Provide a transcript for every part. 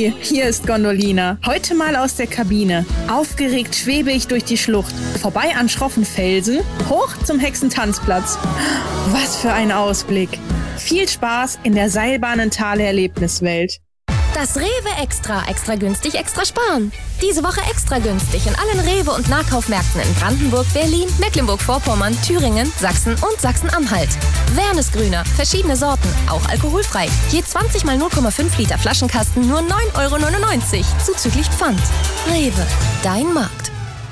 Hi, hier ist Gondolina. Heute mal aus der Kabine. Aufgeregt schwebe ich durch die Schlucht. Vorbei an schroffen Felsen, hoch zum Hexentanzplatz. Was für ein Ausblick. Viel Spaß in der Seilbahnentale-Erlebniswelt. Das Rewe Extra. Extra günstig, extra sparen. Diese Woche extra günstig in allen Rewe- und Nahkaufmärkten in Brandenburg, Berlin, Mecklenburg-Vorpommern, Thüringen, Sachsen und Sachsen-Anhalt. Wernesgrüner, verschiedene Sorten, auch alkoholfrei. Je 20 mal 0,5 Liter Flaschenkasten nur 9,99 €, zuzüglich Pfand. Rewe, dein Markt.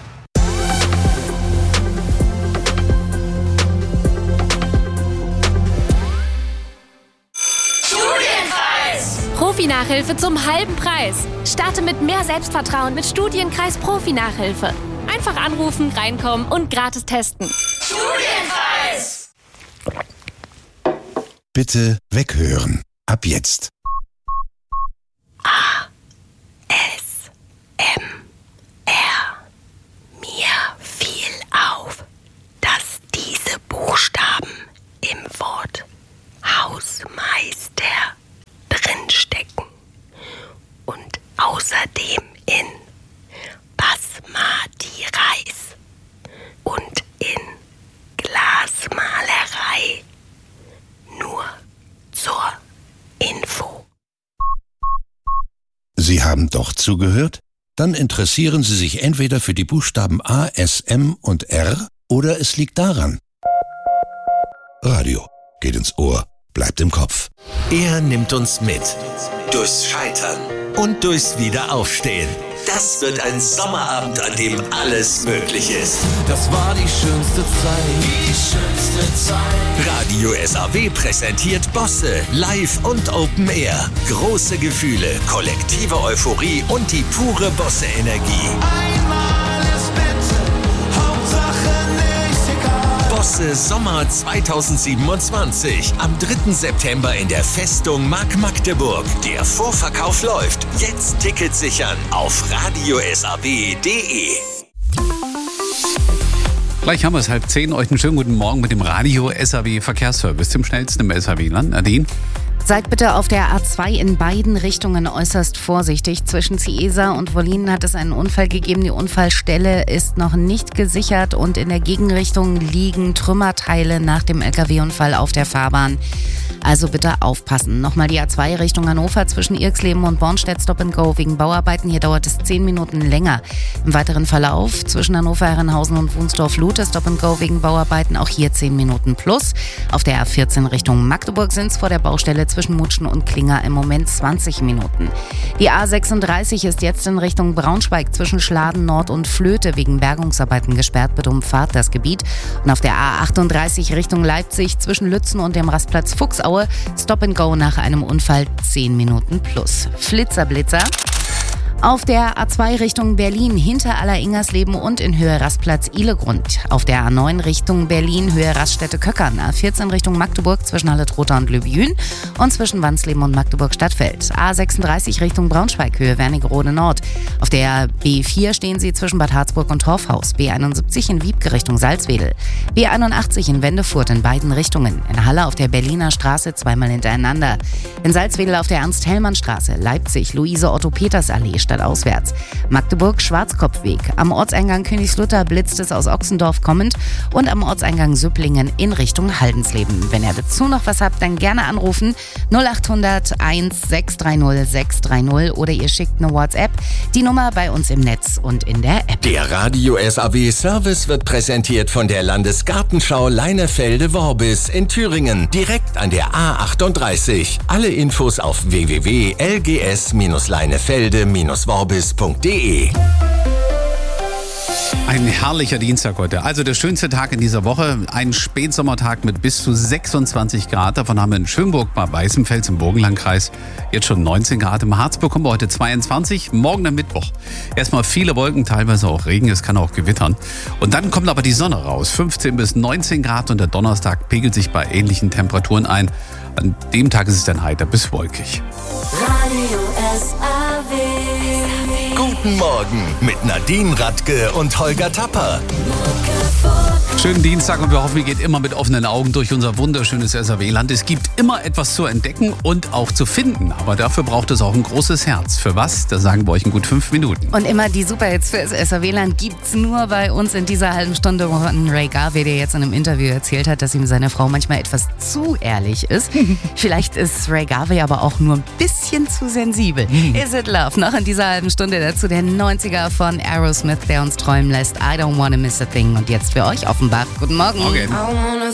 Profi-Nachhilfe zum halben Preis. Starte mit mehr Selbstvertrauen mit Studienkreis Profi-Nachhilfe. Einfach anrufen, reinkommen und gratis testen. Studienkreis! Bitte weghören. Ab jetzt. ASMR. Mir fiel auf, dass diese Buchstaben im Wort Hausmeister drinstecken und außerdem in Basmati Reis und in Glasmalerei. Nur zur Info. Sie haben doch zugehört? Dann interessieren Sie sich entweder für die Buchstaben A, S, M und R oder es liegt daran. Radio geht ins Ohr, bleibt im Kopf. Er nimmt uns mit. Durchs Scheitern und durchs Wiederaufstehen. Das wird ein Sommerabend, an dem alles möglich ist. Das war die schönste Zeit. Die schönste Zeit. Radio SAW präsentiert Bosse live und Open Air. Große Gefühle, kollektive Euphorie und die pure Bosse-Energie. Einmal ist bitte, Hauptsache nicht egal. Bosse Sommer 2027. Am 3. September in der Festung Mark Magdeburg. Der Vorverkauf läuft. Jetzt Tickets sichern auf radiosaw.de. Gleich haben wir es 9:30. Euch einen schönen guten Morgen mit dem Radio SAW Verkehrsservice. Dem schnellsten im SAW-Land. Nadine? Seid bitte auf der A2 in beiden Richtungen äußerst vorsichtig. Zwischen Ciesa und Wollin hat es einen Unfall gegeben. Die Unfallstelle ist noch nicht gesichert und in der Gegenrichtung liegen Trümmerteile nach dem LKW-Unfall auf der Fahrbahn. Also bitte aufpassen. Nochmal die A2 Richtung Hannover zwischen Irxleben und Bornstedt Stop and Go wegen Bauarbeiten. Hier dauert es 10 Minuten länger. Im weiteren Verlauf zwischen Hannover, Herrenhausen und Wunsdorf-Lute Stop and Go wegen Bauarbeiten. Auch hier 10 Minuten plus. Auf der A14 Richtung Magdeburg sind es vor der Baustelle zwischen Mutschen und Klinger im Moment 20 Minuten. Die A36 ist jetzt in Richtung Braunschweig zwischen Schladen Nord und Flöte wegen Bergungsarbeiten gesperrt. Bitte umfahrt das Gebiet. Und auf der A38 Richtung Leipzig zwischen Lützen und dem Rastplatz Fuchsaue Stop and Go nach einem Unfall 10 Minuten plus. Flitzer. Auf der A2 Richtung Berlin hinter Aller-Ingersleben und in Höhe Rastplatz Ihlegrund. Auf der A9 Richtung Berlin Höhe Raststätte Köckern. A14 Richtung Magdeburg zwischen Halle-Trotha und Löbjün und zwischen Wansleben und Magdeburg-Stadtfeld. A36 Richtung Braunschweig Höhe Wernigerode Nord. Auf der B4 stehen Sie zwischen Bad Harzburg und Torfhaus. B71 in Wiebke Richtung Salzwedel. B81 in Wendefurt in beiden Richtungen. In Halle auf der Berliner Straße zweimal hintereinander. In Salzwedel auf der Ernst-Hellmann-Straße. Leipzig Luise-Otto-Peters-Allee stadtauswärts. Magdeburg Schwarzkopfweg. Am Ortseingang Königslutter blitzt es aus Ochsendorf kommend und am Ortseingang Süpplingen in Richtung Haldensleben. Wenn ihr dazu noch was habt, dann gerne anrufen 0800 1630 630 oder ihr schickt eine WhatsApp. Die Nummer bei uns im Netz und in der App. Der Radio SAW Service wird präsentiert von der Landesgartenschau Leinefelde-Worbis in Thüringen, direkt an der A38. Alle Infos auf www.lgs-leinefelde-worbis.de. Ein herrlicher Dienstag heute. Also der schönste Tag in dieser Woche. Ein Spätsommertag mit bis zu 26 Grad. Davon haben wir in Schönburg bei Weißenfels im Burgenlandkreis jetzt schon 19 Grad. Im Harz bekommen wir heute 22. Morgen der Mittwoch. Erstmal viele Wolken, teilweise auch Regen. Es kann auch gewittern. Und dann kommt aber die Sonne raus. 15 bis 19 Grad und der Donnerstag pegelt sich bei ähnlichen Temperaturen ein. An dem Tag ist es dann heiter bis wolkig. Radio SAW. Guten Morgen mit Nadine Radke und Holger Tapper. Schönen Dienstag und wir hoffen, ihr geht immer mit offenen Augen durch unser wunderschönes SAW-Land. Es gibt immer etwas zu entdecken und auch zu finden, aber dafür braucht es auch ein großes Herz. Für was? Da sagen wir euch in gut 5 Minuten. Und immer die Superhits für das SAW-Land gibt's nur bei uns in dieser halben Stunde von Ray Garvey, der jetzt in einem Interview erzählt hat, dass ihm seine Frau manchmal etwas zu ehrlich ist. Vielleicht ist Ray Garvey aber auch nur ein bisschen zu sensibel. Is It Love? Noch in dieser halben Stunde dazu der 90er von Aerosmith, der uns träumen lässt. I don't wanna miss a thing. Und jetzt für euch Offenbach. Guten Morgen. Morgen. I wanna